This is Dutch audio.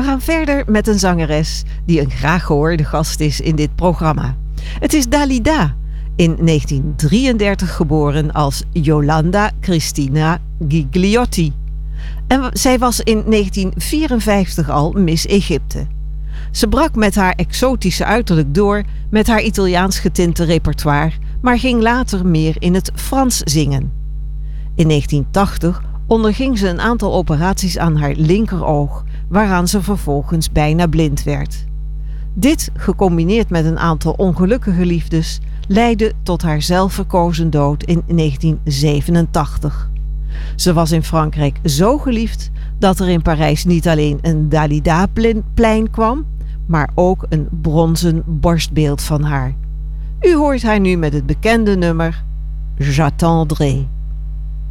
gaan verder met een zangeres die een graag gehoorde gast is in dit programma. Het is Dalida, in 1933 geboren als Yolanda Cristina Gigliotti. En zij was in 1954 al Miss Egypte. Ze brak met haar exotische uiterlijk door met haar Italiaans getinte repertoire, maar ging later meer in het Frans zingen. In 1980 onderging ze een aantal operaties aan haar linkeroog, waaraan ze vervolgens bijna blind werd. Dit, gecombineerd met een aantal ongelukkige liefdes, leidde tot haar zelfverkozen dood in 1987. Ze was in Frankrijk zo geliefd dat er in Parijs niet alleen een Dalida-plein kwam, maar ook een bronzen borstbeeld van haar. U hoort haar nu met het bekende nummer J'attendrai.